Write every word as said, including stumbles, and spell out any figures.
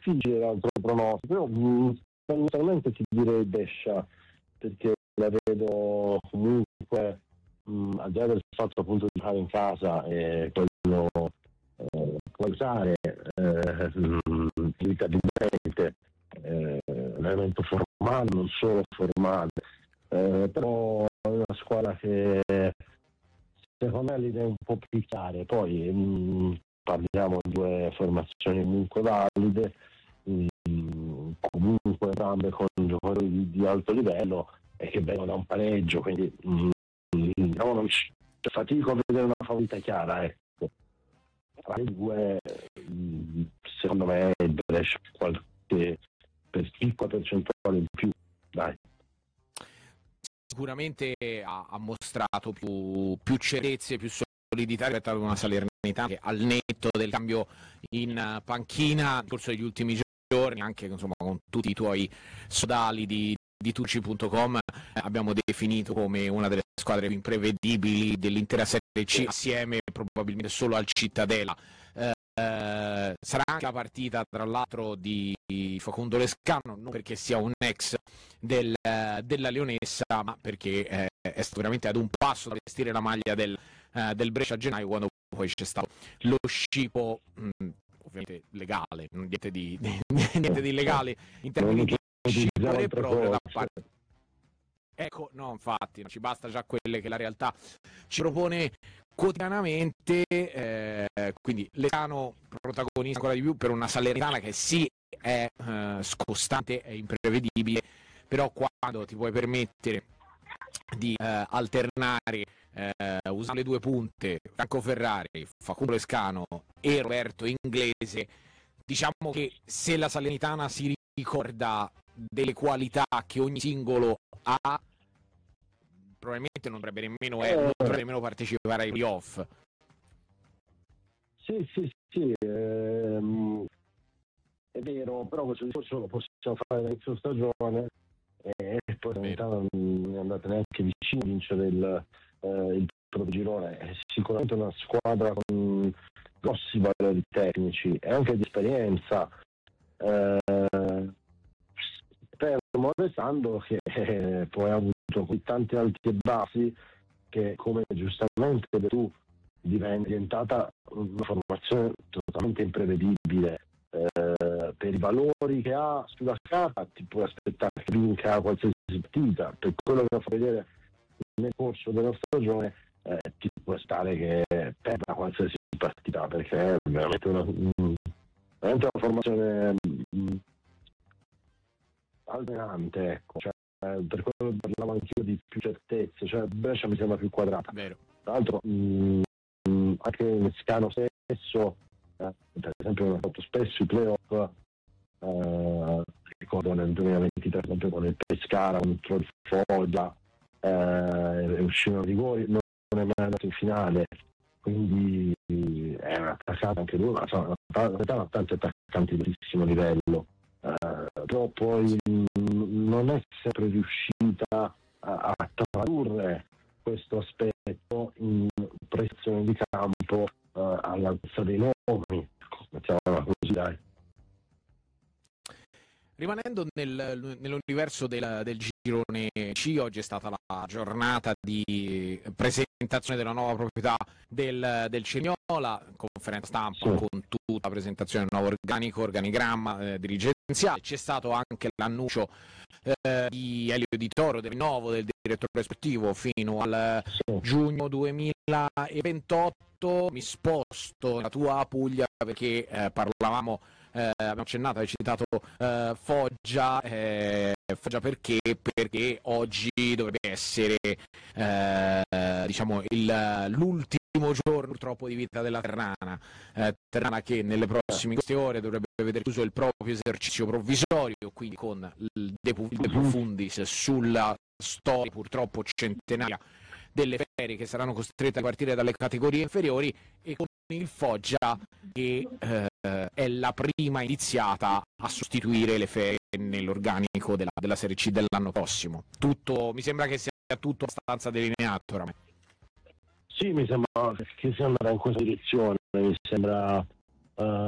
difficile l'altro pronostico, però mh, tendenzialmente ti direi Brescia, perché la vedo comunque, mh, al di là del fatto appunto di fare in casa e quello eh, qualificare eh, mh, inevitabilmente eh, un elemento formale, non solo formale, eh, però è una squadra che secondo me l'idea è un po' più chiare. Poi mh, parliamo di due formazioni comunque valide, mh, comunque entrambe con giocatori di, di alto livello e che vengono da un pareggio, quindi mh, diciamo, non c- fatico a vedere una favorita chiara, ecco. Tra le due mh, secondo me il Brescia qualche per piccola percentuale in più, dai. Sicuramente ha, ha mostrato più, più certezze, più solidità rispetto ad una Salernitana che al netto del cambio in panchina nel corso degli ultimi giorni, anche insomma, con tutti i tuoi sodali di, di Tucci punto com, eh, abbiamo definito come una delle squadre più imprevedibili dell'intera Serie C, assieme probabilmente solo al Cittadella. Eh, Eh, sarà anche la partita tra l'altro di Facundo Lescano, non perché sia un ex del, eh, della Leonessa, ma perché eh, è stato veramente ad un passo da vestire la maglia del, eh, del Brescia a gennaio, quando poi c'è stato lo scippo mh, ovviamente legale, niente di, niente di illegale in termini di scippo vero e proprio da parte. Ecco, no, infatti, non ci basta già quelle che la realtà ci propone quotidianamente, eh, quindi Lescano protagonista ancora di più per una Salernitana che sì è eh, scostante, è imprevedibile, però quando ti puoi permettere di eh, alternare eh, usare le due punte, Franco Ferrari, Facundo Lescano e Roberto Inglese, diciamo che se la Salernitana si ricorda delle qualità che ogni singolo ha, probabilmente non dovrebbe nemmeno, eh, non dovrebbe nemmeno partecipare ai playoff. Sì, sì, sì, ehm, è vero, però questo discorso lo possiamo fare all'inizio stagione e poi in realtà non è andata neanche vicino a vincere il, eh, il proprio girone. È sicuramente una squadra con grossi valori tecnici e anche di esperienza, eh, fermo restando che eh, poi ha avuto qui tanti alti e bassi che, come giustamente tu, diventa diventata una formazione totalmente imprevedibile. Eh, per i valori che ha sulla carta ti puoi aspettare che vinca qualsiasi partita, per quello che ha fatto vedere nel corso della stagione eh, ti può stare che perda qualsiasi partita, perché è veramente una, veramente una formazione mh, allenante, ecco. Cioè, per quello che parlavo anch'io di più certezze, cioè Brescia mi sembra più quadrata. Vero. Tra l'altro mh, anche il Scano stesso, eh, per esempio, hanno fatto spesso i playoff, eh, ricordo nel duemilaventitré, per esempio, con il Pescara contro il Foggia, eh, uscirono rigori, non è mai andato in finale, quindi è un attaccato anche lui, ma insomma, in realtà ha tanti attaccanti di altissimo livello, eh, però poi mh, non è sempre riuscita a, a tradurre questo aspetto in pressione di campo eh, all'altezza dei nomi, mettiamola così, dai. Rimanendo nel, nell'universo del, del girone C, oggi è stata la giornata di presentazione della nuova proprietà del, del Cerignola, conferenza stampa sì. Con tutta la presentazione del nuovo organico, organigramma eh, dirigenziale. C'è stato anche l'annuncio eh, di Elio Di Toro del rinnovo del direttore sportivo fino al sì. giugno duemilaventotto. Mi sposto nella tua Puglia perché eh, parlavamo Eh, abbiamo accennato, hai citato eh, Foggia, eh, Foggia perché? Perché oggi dovrebbe essere eh, diciamo il, l'ultimo giorno purtroppo di vita della Ternana, eh, Ternana che nelle prossime queste ore dovrebbe vedere chiuso il proprio esercizio provvisorio, quindi con il De Profundis sulla storia purtroppo centenaria delle ferie che saranno costrette a partire dalle categorie inferiori, e con il Foggia che eh, è la prima iniziata a sostituire le ferie nell'organico della, della Serie C dell'anno prossimo. Tutto, mi sembra che sia tutto abbastanza delineato oramai. Sì, mi sembra che sia andata in questa direzione, mi sembra uh,